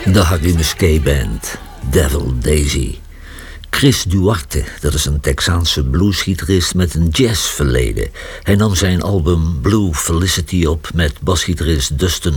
De Harry Musquet Band, Devil Daisy. Chris Duarte, dat is een Texaanse bluesgitarist met een jazzverleden. Hij nam zijn album Blue Felicity op met basgitarist Dustin